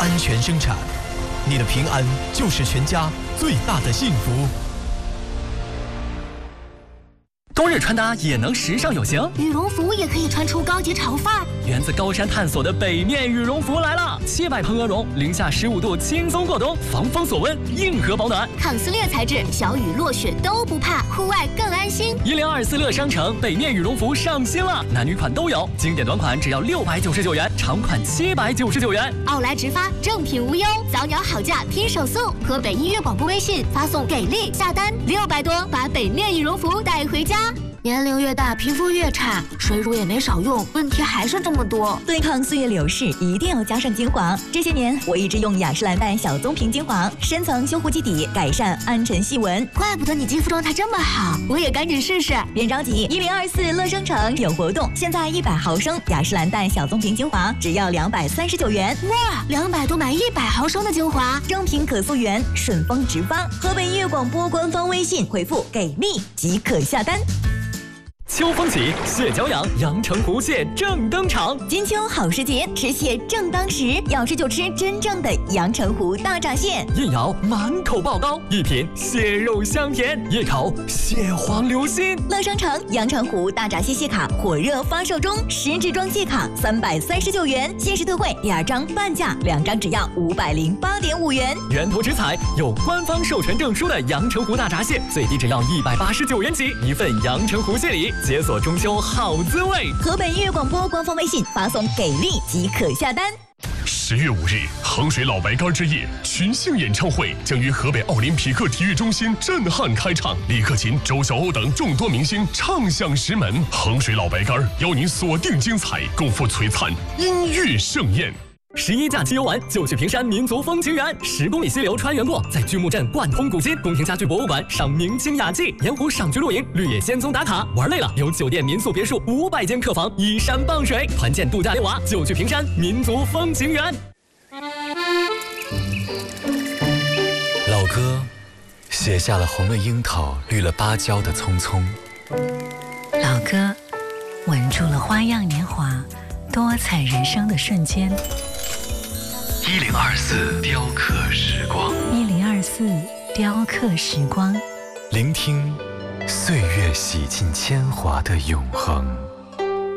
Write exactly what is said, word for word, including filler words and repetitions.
安全生产，你的平安就是全家最大的幸福。 冬日穿搭也能时尚有型， 羽绒服也可以穿出高级潮范儿。 源自高山探索的北面羽绒服来了，七百蓬鹅绒，零下十五度轻松过冬，防风锁温，硬核保暖， 抗撕裂材质，小雨落雪都不怕，户外更安心。 一零二四乐商城北面羽绒服上新了，男女款都有，经典短款只要六百九十九元，长款七百九十九元。 奥莱直发，正品无忧，早鸟好价拼手速。河北音乐广播微信发送给力下单六百多，把北面羽绒服带回家。年龄越大，皮肤越差，水乳也没少用，问题还是这么多。 对抗岁月流逝，一定要加上精华。这些年，我一直用雅诗兰黛小棕瓶精华，深层修护基底，改善暗沉细纹。 怪不得你肌肤状态这么好，我也赶紧试试。 别着急，一零二四乐商城有活动，现在一百毫升雅诗兰黛小棕瓶精华只要两百三十九元。 哇，两百多买一百毫升的精华， 正品可溯源，顺丰直发。河北音乐广播官方微信回复给力即可下单。 秋风起，蟹脚痒，阳澄湖蟹正登场。 金秋好时节，吃蟹正当时，要吃就吃真正的阳澄湖大闸蟹。 一咬满口爆膏，一品蟹肉香甜，一口蟹黄流心。 乐商城阳澄湖大闸蟹蟹卡火热发售中，十支装蟹卡三百三十九元，限时特惠，第二张半价，两张只要五百零八点五元。 源头直采，有官方授权证书的阳澄湖大闸蟹，最低只要一百八十九元起，一份阳澄湖蟹礼。解锁中秋好滋味。 河北音乐广播官方微信发送给力即可下单。 十月五日，衡水老白干之夜群星演唱会将于河北奥林匹克体育中心震撼开唱，李克勤、周晓鸥等众多明星唱响石门。衡水老白干邀您锁定精彩，共赴璀璨音乐盛宴。 十一假期游玩就去平山民族风情园，十公里溪流穿越过，在巨木镇贯通古今，宫廷家具博物馆赏明清雅集，盐湖赏菊露营，绿野仙踪打卡。玩累了，有酒店民宿别墅五百间客房，依山傍水，团建度假溜娃就去平山民族风情园。 老歌写下了红了樱桃绿了芭蕉的匆匆， 老歌吻住了花样年华多彩人生的瞬间。 一零二四雕刻时光， 一零二四雕刻时光， 聆听岁月洗尽铅华的永恒。